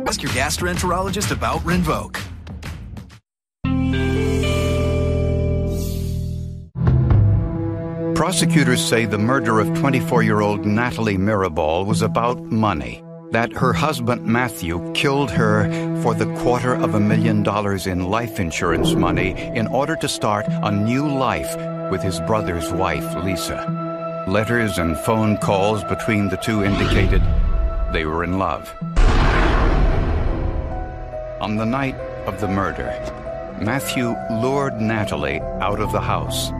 Ask your gastroenterologist about Rinvoq. Prosecutors say the murder of 24-year-old Natalie Mirabal was about money, that her husband Matthew killed her for the $250,000 in life insurance money in order to start a new life with his brother's wife, Lisa. Letters and phone calls between the two indicated they were in love. On the night of the murder, Matthew lured Natalie out of the house.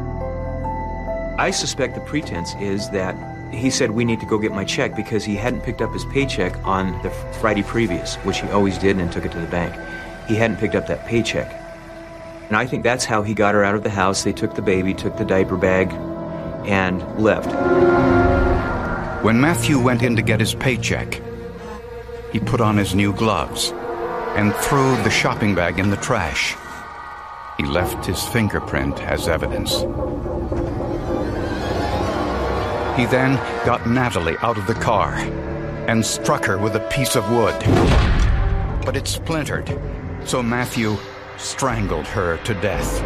I suspect the pretense is that he said, we need to go get my check, because he hadn't picked up his paycheck on the Friday previous, which he always did, and took it to the bank. He hadn't picked up that paycheck. And I think that's how he got her out of the house. They took the baby, took the diaper bag, and left. When Matthew went in to get his paycheck, he put on his new gloves and threw the shopping bag in the trash. He left his fingerprint as evidence. He then got Natalie out of the car and struck her with a piece of wood. But it splintered, so Matthew strangled her to death.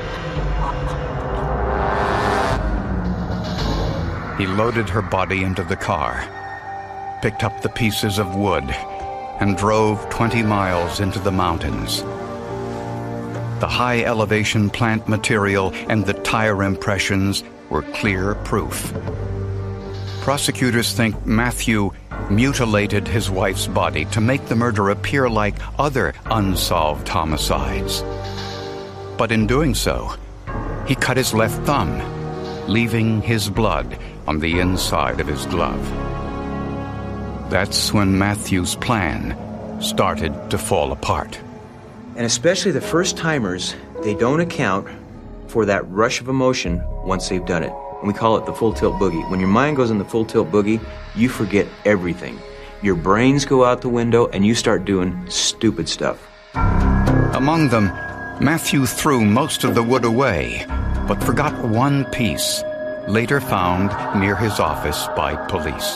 He loaded her body into the car, picked up the pieces of wood, and drove 20 miles into the mountains. The high-elevation plant material and the tire impressions were clear proof. Prosecutors think Matthew mutilated his wife's body to make the murder appear like other unsolved homicides. But in doing so, he cut his left thumb, leaving his blood on the inside of his glove. That's when Matthew's plan started to fall apart. And especially the first-timers, they don't account for that rush of emotion once they've done it. And we call it the full tilt boogie. When your mind goes in the full tilt boogie, you forget everything. Your brains go out the window and you start doing stupid stuff. Among them, Matthew threw most of the wood away, but forgot one piece, later found near his office by police.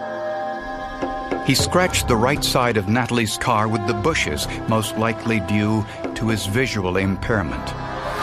He scratched the right side of Natalie's car with the bushes, most likely due to his visual impairment.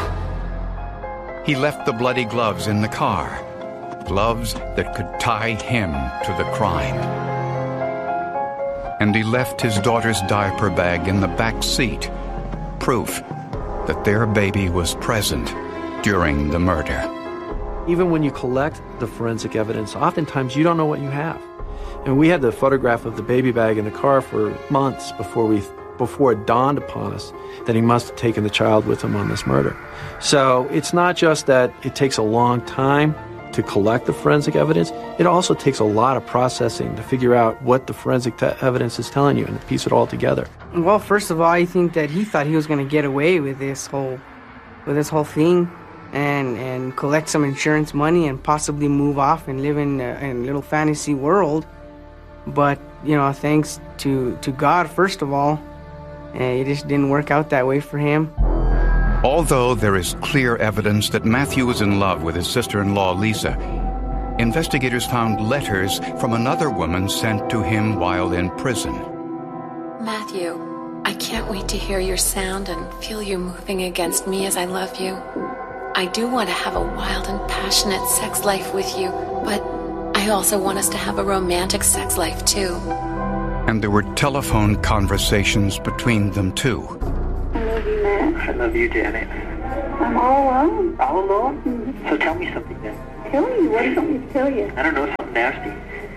He left the bloody gloves in the car, gloves that could tie him to the crime. And he left his daughter's diaper bag in the back seat, proof that their baby was present during the murder. Even when you collect the forensic evidence, oftentimes you don't know what you have. And we had the photograph of the baby bag in the car for months before it dawned upon us that he must have taken the child with him on this murder. So it's not just that it takes a long time to collect the forensic evidence, it also takes a lot of processing to figure out what the forensic evidence is telling you and to piece it all together. Well, first of all, I think that he thought he was going to get away with this whole thing and collect some insurance money and possibly move off and live in a little fantasy world. But, thanks to God, first of all, it just didn't work out that way for him. Although there is clear evidence that Matthew was in love with his sister-in-law, Lisa, investigators found letters from another woman sent to him while in prison. Matthew, I can't wait to hear your sound and feel you moving against me as I love you. I do want to have a wild and passionate sex life with you, but I also want us to have a romantic sex life, too. And there were telephone conversations between them, too. I love you, Matt. I love you, Janet. I'm all alone. All alone? Mm-hmm. So tell me something then. Tell me. What do you want me to tell you? I don't know, something nasty.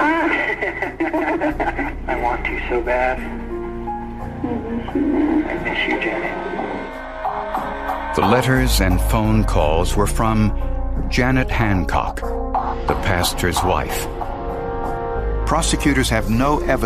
I want to so bad. I miss you, Janet. The letters and phone calls were from Janet Hancock, the pastor's wife. Prosecutors have no evidence